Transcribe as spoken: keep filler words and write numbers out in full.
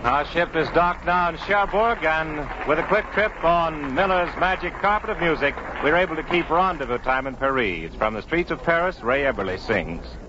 Our ship is docked now in Cherbourg, and with a quick trip on Miller's Magic Carpet of Music, we're able to keep rendezvous time in Paris. From the streets of Paris, Ray Eberle sings.